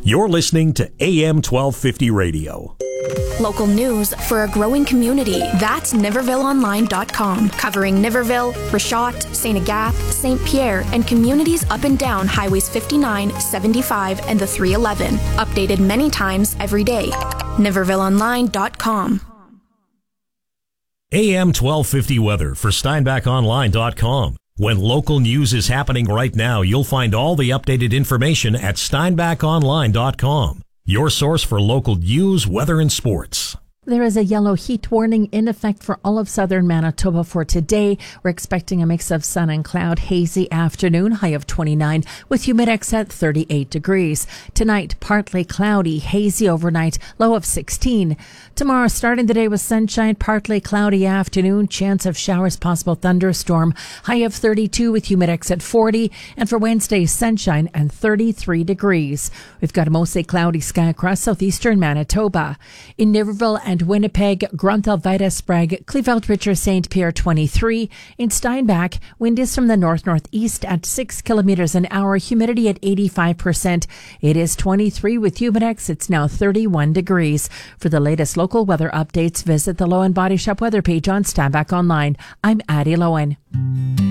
You're listening to AM 1250 Radio. Local news for a growing community. That's NivervilleOnline.com. Covering Niverville, Rashot, St. Agathe, St. Pierre, and communities up and down Highways 59, 75, and the 311. Updated many times every day. NivervilleOnline.com. AM 1250 weather for SteinbachOnline.com. When local news is happening right now, you'll find all the updated information at SteinbachOnline.com. Your source for local news, weather, and sports. There is a yellow heat warning in effect for all of southern Manitoba for today. We're expecting a mix of sun and cloud, hazy afternoon, high of 29, with humidex at 38 degrees. Tonight, partly cloudy, hazy overnight, low of 16. Tomorrow, starting the day with sunshine, partly cloudy afternoon, chance of showers, possible thunderstorm, high of 32 with humidex at 40. And for Wednesday, sunshine and 33 degrees. We've got a mostly cloudy sky across southeastern Manitoba. In Niverville and Winnipeg, Grunthal, Sprague, Cleveland, Richard, St. Pierre 23. In Steinbach, wind is from the north-northeast at 6 kilometers an hour, humidity at 85%. It is 23 with humidex. It's now 31 degrees. For the latest local weather updates, visit the Lowen Body Shop weather page on Steinbach Online. I'm Addie Lowen.